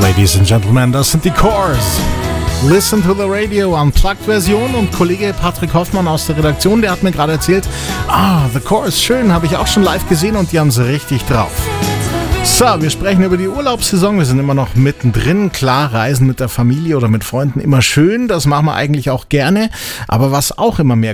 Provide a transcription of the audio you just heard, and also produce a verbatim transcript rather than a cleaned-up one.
Ladies and Gentlemen, das sind die Cores. Listen to the Radio, Unplugged-Version, und Kollege Patrick Hoffmann aus der Redaktion, der hat mir gerade erzählt, ah, The Cores, schön, habe ich auch schon live gesehen und die haben sie richtig drauf. So, wir sprechen über die Urlaubssaison, wir sind immer noch mittendrin. Klar, Reisen mit der Familie oder mit Freunden immer schön, das machen wir eigentlich auch gerne, aber was auch immer mehr